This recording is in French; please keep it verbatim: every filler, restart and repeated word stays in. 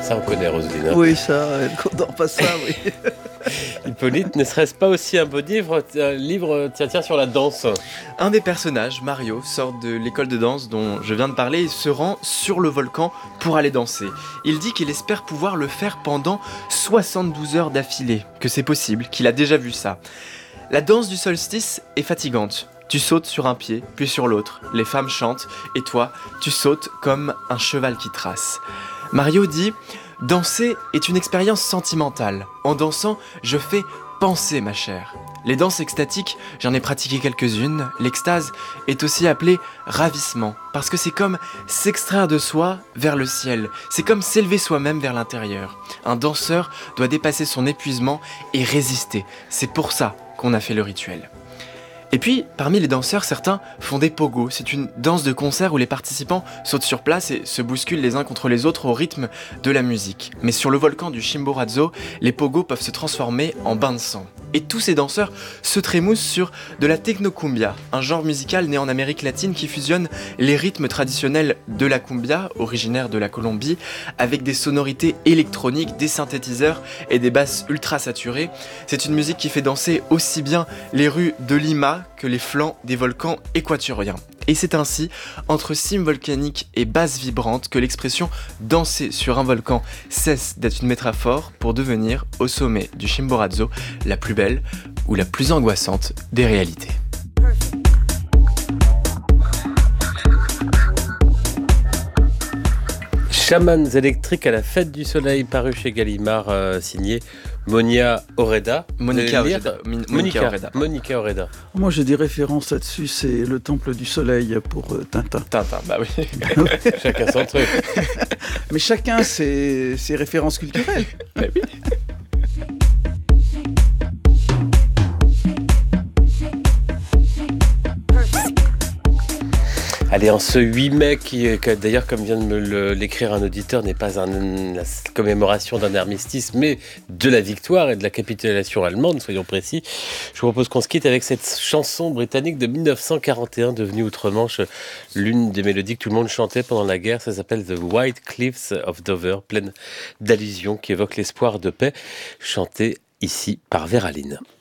Ça, on connaît, Roselyne. Hein. Oui, ça, on dort pas ça, oui. Hippolyte, ne serait-ce pas aussi un beau livre, un livre tiens, tiens, sur la danse? Un des personnages, Mario, sort de l'école de danse dont je viens de parler et se rend sur le volcan pour aller danser. Il dit qu'il espère pouvoir le faire pendant soixante-douze heures d'affilée, que c'est possible, qu'il a déjà vu ça. La danse du solstice est fatigante. Tu sautes sur un pied, puis sur l'autre. Les femmes chantent, et toi, tu sautes comme un cheval qui trace. Mario dit « Danser est une expérience sentimentale. En dansant, je fais penser ma chère. » Les danses extatiques, j'en ai pratiqué quelques-unes. L'extase est aussi appelée ravissement, parce que c'est comme s'extraire de soi vers le ciel. C'est comme s'élever soi-même vers l'intérieur. Un danseur doit dépasser son épuisement et résister. C'est pour ça qu'on a fait le rituel. Et puis, parmi les danseurs, certains font des pogos. C'est une danse de concert où les participants sautent sur place et se bousculent les uns contre les autres au rythme de la musique. Mais sur le volcan du Chimborazo, les pogos peuvent se transformer en bains de sang. Et tous ces danseurs se trémoussent sur de la technocumbia, un genre musical né en Amérique latine qui fusionne les rythmes traditionnels de la cumbia, originaire de la Colombie, avec des sonorités électroniques, des synthétiseurs et des basses ultra saturées. C'est une musique qui fait danser aussi bien les rues de Lima que les flancs des volcans équatoriens. Et c'est ainsi, entre cime volcanique et base vibrante, que l'expression « danser sur un volcan » cesse d'être une métaphore pour devenir, au sommet du Chimborazo, la plus belle ou la plus angoissante des réalités. Chamans électriques à la fête du soleil, paru chez Gallimard, euh, signé Monia Oreda. Monica Oreda. Monica Oreda. Monica Oreda. Moi, j'ai des références là-dessus, c'est le Temple du Soleil pour euh, Tintin. Tintin, bah oui. Chacun son truc. Mais chacun ses, ses références culturelles. Bah oui. Allez, en ce huit mai, qui, d'ailleurs, comme vient de me le, l'écrire un auditeur, n'est pas un, la commémoration d'un armistice, mais de la victoire et de la capitulation allemande, soyons précis, je vous propose qu'on se quitte avec cette chanson britannique de dix-neuf cent quarante et un, devenue outre-Manche l'une des mélodies que tout le monde chantait pendant la guerre. Ça s'appelle The White Cliffs of Dover, pleine d'allusions qui évoquent l'espoir de paix, chantée ici par Véraline.